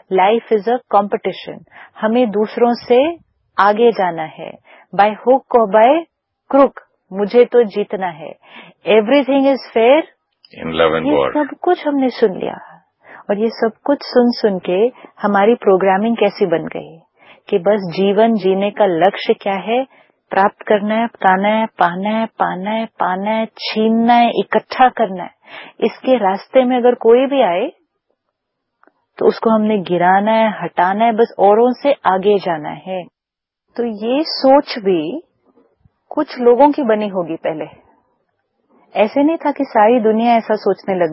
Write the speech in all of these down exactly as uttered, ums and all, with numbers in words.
Life is a competition, हमें दूसरों से आगे जाना है, बाय हुक और बाय क्रुक मुझे तो जीतना है, everything is fair in love and war. ये सब कुछ हमने सुन लिया और ये सब कुछ सुन सुन के हमारी प्रोग्रामिंग कैसी बन गई कि बस जीवन जीने का लक्ष्य क्या है, प्राप्त करना है, पाना है, पाना है, पाना है, पाना है, छीनना है, इकट्ठा करना है। इसके रास्ते में अगर कोई भी आए तो उसको हमने गिराना है, हटाना है, बस औरों से आगे जाना है। तो ये सोच भी कुछ लोगों की बनी होगी पहले, ऐसे नहीं था कि सारी दुनिया ऐसा सोचने लग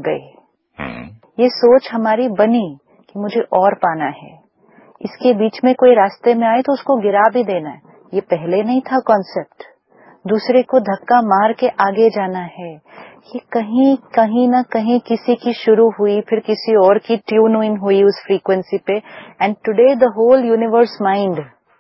गई। ये सोच हमारी बनी कि मुझे और पाना है, इसके बीच में कोई रास्ते में आए तो उसको गिरा भी देना है। ये पहले नहीं था कॉन्सेप्ट, दूसरे को धक्का मार के आगे जाना है। ये कहीं कहीं ना कहीं किसी की शुरू हुई, फिर किसी और की ट्यून इन हुई उस फ्रीक्वेंसी पे, and today the whole universe mind,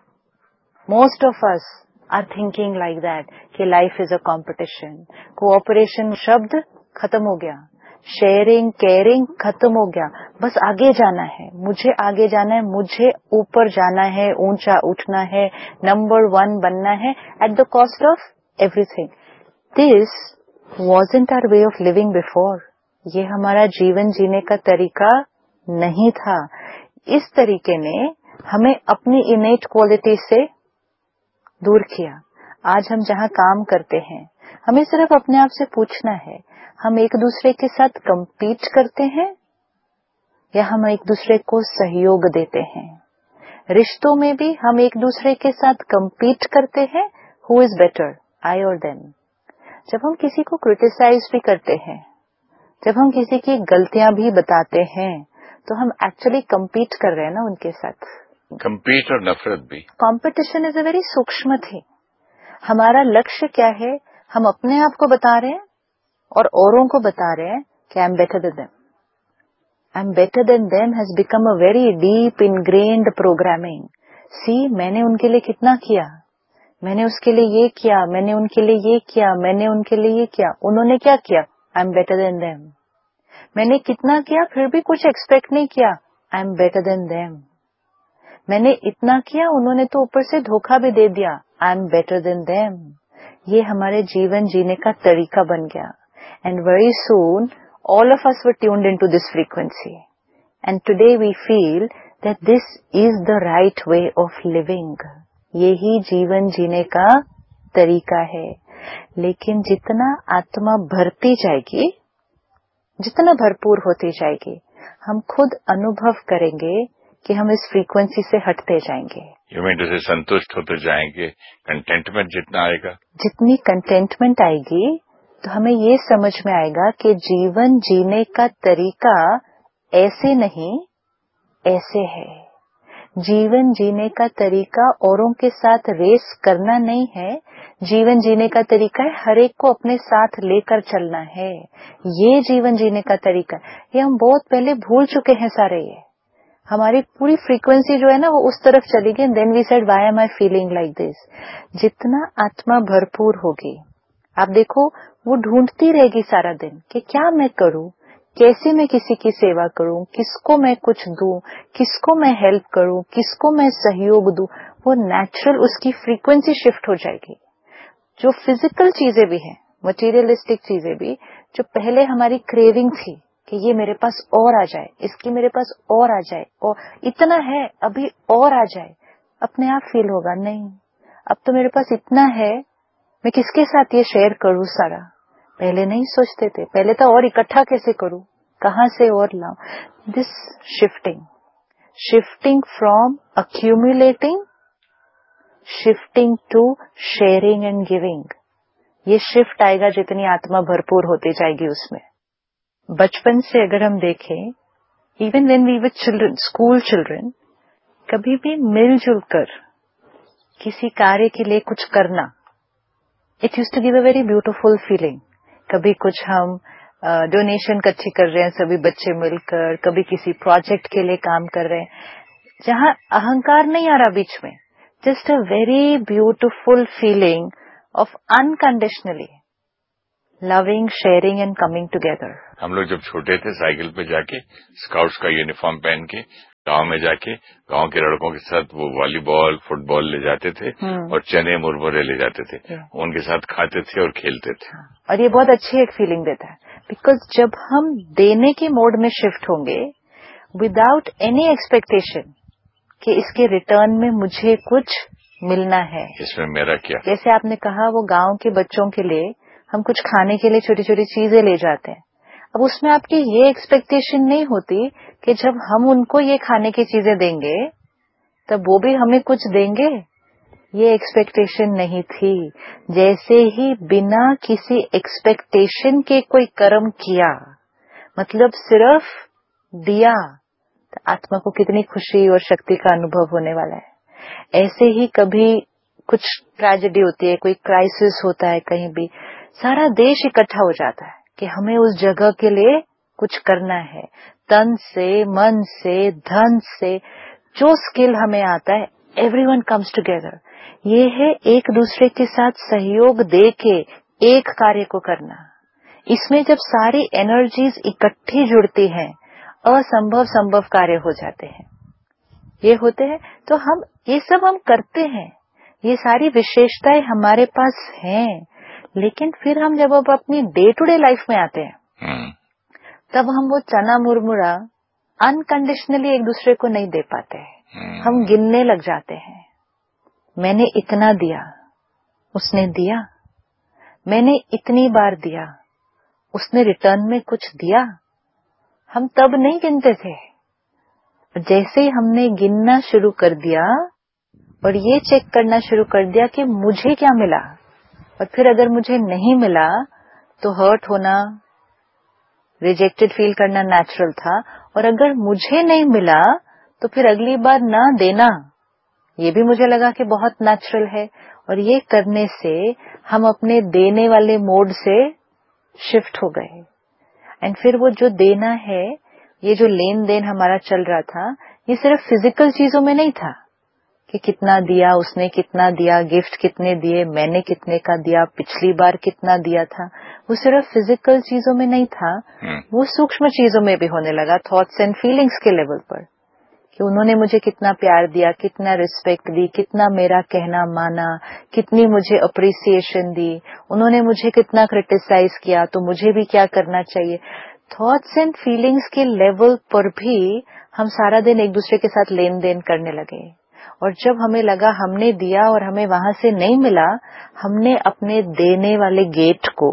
most of us are thinking like that कि life is a competition. Cooperation शब्द खत्म हो गया, शेयरिंग केयरिंग खत्म हो गया, बस आगे जाना है, मुझे आगे जाना है, मुझे ऊपर जाना है, ऊंचा उठना है, नंबर वन बनना है at the cost of everything. This wasn't our way of living before. ये हमारा जीवन जीने का तरीका नहीं था। इस तरीके ने हमें अपनी इनेट क्वालिटी से दूर किया। आज हम जहां काम करते हैं, हमें सिर्फ अपने आप से पूछना है, हम एक दूसरे के साथ कंपीट करते हैं या हम एक दूसरे को सहयोग देते हैं। रिश्तों में भी हम एक दूसरे के साथ कंपीट करते हैं, हु इज बेटर, आई और देम। जब हम किसी को क्रिटिसाइज भी करते हैं, जब हम किसी की गलतियां भी बताते हैं, तो हम एक्चुअली कंपीट कर रहे हैं ना उनके साथ। कंपीट और नफरत भी। कॉम्पिटिशन इज अ वेरी सूक्ष्म थिंग। हमारा लक्ष्य क्या है, हम अपने आप को बता रहे हैं और औरों को बता रहे हैं कि I am better than them. I am better than them has become a very deep ingrained programming. सी, मैंने उनके लिए कितना किया, मैंने उसके लिए ये किया, मैंने उनके लिए ये किया, मैंने उनके लिए ये किया, उन्होंने क्या किया, I am better than them. मैंने कितना किया फिर भी कुछ एक्सपेक्ट नहीं किया, I am better than them. मैंने इतना किया, उन्होंने तो ऊपर से धोखा भी दे दिया, I am better than them. ये हमारे जीवन जीने का तरीका बन गया। And very soon all of us were tuned into this frequency, and today we feel that this is the right way of living. यही जीवन जीने का तरीका है। लेकिन जितना आत्मा भरती जाएगी, जितना भरपूर होती जाएगी, हम खुद अनुभव करेंगे कि हम इस फ्रीक्वेंसी से हटते जाएंगे। You mean to say संतुष्ट होते जाएंगे, कंटेंटमेंट जितना आएगा, जितनी कंटेंटमेंट आएगी तो हमें ये समझ में आएगा कि जीवन जीने का तरीका ऐसे नहीं ऐसे है। जीवन जीने का तरीका औरों के साथ रेस करना नहीं है, जीवन जीने का तरीका है हर एक को अपने साथ लेकर चलना है। ये जीवन जीने का तरीका, ये हम बहुत पहले भूल चुके हैं सारे। ये हमारी पूरी फ्रीक्वेंसी जो है ना वो उस तरफ चली गई। Then we said why am I feeling like this. जितना आत्मा भरपूर होगी, आप देखो वो ढूंढती रहेगी सारा दिन कि क्या मैं करूं, कैसे मैं किसी की सेवा करूं, किसको मैं कुछ दूं, किसको मैं हेल्प करूं, किसको मैं सहयोग दूं। वो नेचुरल उसकी फ्रीक्वेंसी शिफ्ट हो जाएगी। जो फिजिकल चीजें भी हैं, मटेरियलिस्टिक चीजें भी, जो पहले हमारी क्रेविंग थी कि ये मेरे पास और आ जाए, इसकी मेरे पास और आ जाए, और इतना है अभी और आ जाए, अपने आप फील होगा नहीं अब तो मेरे पास इतना है, मैं किसके साथ ये शेयर करूं सारा। पहले नहीं सोचते थे, पहले तो और इकट्ठा कैसे करूं, कहां से और लाऊं। This shifting shifting from accumulating, shifting to sharing and giving. ये शिफ्ट आएगा जितनी आत्मा भरपूर होती जाएगी उसमें। बचपन से अगर हम देखें, even when we were children, school children, कभी भी मिलजुल कर किसी कार्य के लिए कुछ करना, it used to give a very beautiful feeling. कभी कुछ हम डोनेशन इकट्ठी कर रहे हैं सभी बच्चे मिलकर, कभी किसी प्रोजेक्ट के लिए काम कर रहे हैं, जहां अहंकार नहीं आ रहा बीच में, just a very beautiful feeling of unconditionally loving, sharing and coming together. हम लोग जब छोटे थे साइकिल पे जाके स्काउट्स का यूनिफॉर्म पहन के गांव में जाके गांव के लड़कों के साथ वो वॉलीबॉल फुटबॉल ले जाते थे और चने मुरमुरे ले जाते थे, उनके साथ खाते थे और खेलते थे। और ये बहुत अच्छी एक फीलिंग देता है, बिकॉज जब हम देने के मोड में शिफ्ट होंगे विदाउट एनी एक्सपेक्टेशन कि इसके रिटर्न में मुझे कुछ मिलना है, इसमें मेरा क्या, जैसे आपने कहा वो गांव के बच्चों के लिए हम कुछ खाने के लिए छोटी छोटी चीजें ले जाते हैं, अब उसमें आपकी ये एक्सपेक्टेशन नहीं होती कि जब हम उनको ये खाने की चीजें देंगे तब वो भी हमें कुछ देंगे, ये एक्सपेक्टेशन नहीं थी। जैसे ही बिना किसी एक्सपेक्टेशन के कोई कर्म किया, मतलब सिर्फ दिया, तो आत्मा को कितनी खुशी और शक्ति का अनुभव होने वाला है। ऐसे ही कभी कुछ ट्रेजेडी होती है, कोई क्राइसिस होता है कहीं भी, सारा देश इकट्ठा हो जाता है कि हमें उस जगह के लिए कुछ करना है, तन से मन से धन से जो स्किल हमें आता है, एवरीवन कम्स टुगेदर। ये है एक दूसरे के साथ सहयोग दे के एक कार्य को करना। इसमें जब सारी एनर्जीज इकट्ठी जुड़ती हैं, असंभव संभव कार्य हो जाते हैं, ये होते हैं। तो हम ये सब हम करते हैं, ये सारी विशेषताएं हमारे पास हैं, लेकिन फिर हम जब अब अपनी डे टू डे लाइफ में आते हैं तब हम वो चना मुरमुरा अनकंडीशनली एक दूसरे को नहीं दे पाते हैं। हम गिनने लग जाते हैं, मैंने इतना दिया, उसने दिया, मैंने इतनी बार दिया, उसने रिटर्न में कुछ दिया। हम तब नहीं गिनते थे, जैसे ही हमने गिनना शुरू कर दिया और ये चेक करना शुरू कर दिया कि मुझे क्या मिला, और फिर अगर मुझे नहीं मिला तो हर्ट होना, रिजेक्टेड फील करना नेचुरल था, और अगर मुझे नहीं मिला तो फिर अगली बार ना देना, ये भी मुझे लगा कि बहुत नेचुरल है। और ये करने से हम अपने देने वाले मोड से शिफ्ट हो गए। एंड फिर वो जो देना है, ये जो लेन देन हमारा चल रहा था, ये सिर्फ फिजिकल चीजों में नहीं था कि कितना दिया, उसने कितना दिया, गिफ्ट कितने दिए, मैंने कितने का दिया, पिछली बार कितना दिया था। वो सिर्फ फिजिकल चीजों में नहीं था, वो सूक्ष्म चीजों में भी होने लगा, थॉट्स एंड फीलिंग्स के लेवल पर, कि उन्होंने मुझे कितना प्यार दिया, कितना रिस्पेक्ट दी, कितना मेरा कहना माना, कितनी मुझे अप्रिसिएशन दी, उन्होंने मुझे कितना क्रिटिसाइज किया, तो मुझे भी क्या करना चाहिए। थॉट्स एंड फीलिंग्स के लेवल पर भी हम सारा दिन एक दूसरे के साथ लेन देन करने लगे। और जब हमें लगा हमने दिया और हमें वहां से नहीं मिला, हमने अपने देने वाले गेट को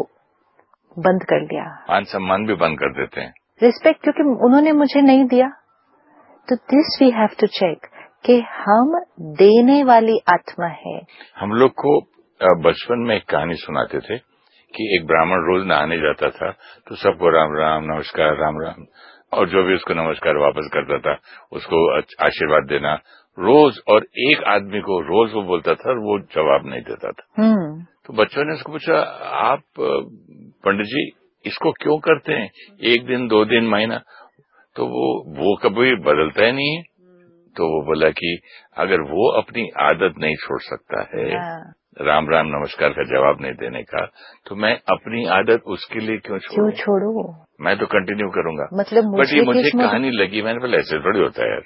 बंद कर दिया। मान सम्मान भी बंद कर देते हैं, रिस्पेक्ट, क्योंकि उन्होंने मुझे नहीं दिया। तो this we have to check कि हम देने वाली आत्मा है। हम लोग को बचपन में एक कहानी सुनाते थे कि एक ब्राह्मण रोज नहाने जाता था तो सबको राम राम नमस्कार राम राम, और जो भी उसको नमस्कार वापस करता था उसको आशीर्वाद देना रोज, और एक आदमी को रोज वो बोलता था और वो जवाब नहीं देता था। तो बच्चों ने उसको पूछा, आप पंडित जी इसको क्यों करते हैं, एक दिन दो दिन महीना, तो वो वो कभी बदलता ही नहीं है। तो वो बोला कि अगर वो अपनी आदत नहीं छोड़ सकता है राम राम नमस्कार का जवाब नहीं देने का, तो मैं अपनी आदत उसके लिए क्यों छोड़ूं? क्यों छोड़ू? मैं तो कंटिन्यू करूंगा। मतलब मुझे बट ये मुझे कहानी लगी, मैंने बोला ऐसे थोड़ी होता है यार।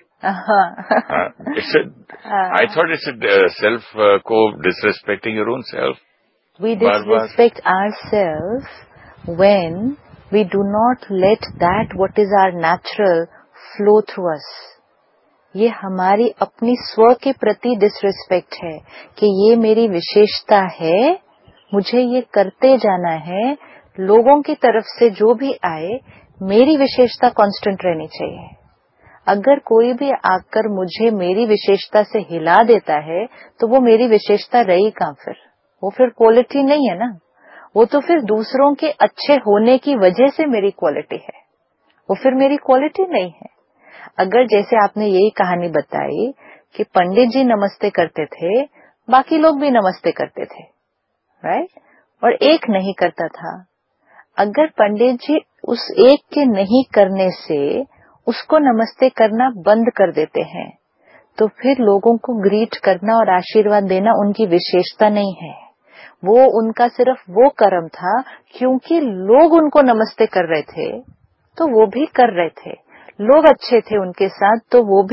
आई थॉट इट्स सेल्फ को disrespecting your own self. We disrespect ourselves when we do not let that what is our natural flow through us. ये हमारी अपनी स्व के प्रति डिसरिस्पेक्ट है कि ये मेरी विशेषता है, मुझे ये करते जाना है, लोगों की तरफ से जो भी आए मेरी विशेषता कांस्टेंट रहनी चाहिए। अगर कोई भी आकर मुझे मेरी विशेषता से हिला देता है तो वो मेरी विशेषता रही कहाँ, फिर वो फिर क्वालिटी नहीं है ना, वो तो फिर दूसरों के अच्छे होने की वजह से मेरी क्वालिटी है, वो फिर मेरी क्वालिटी नहीं है। अगर जैसे आपने यही कहानी बताई कि पंडित जी नमस्ते करते थे, बाकी लोग भी नमस्ते करते थे, राइट, और एक नहीं करता था। अगर पंडित जी उस एक के नहीं करने से उसको नमस्ते करना बंद कर देते हैं, तो फिर लोगों को ग्रीट करना और आशीर्वाद देना उनकी विशेषता नहीं है, वो उनका सिर्फ वो कर्म था क्योंकि लोग उनको नमस्ते कर रहे थे तो वो भी कर रहे थे, लोग अच्छे थे उनके साथ तो वो भी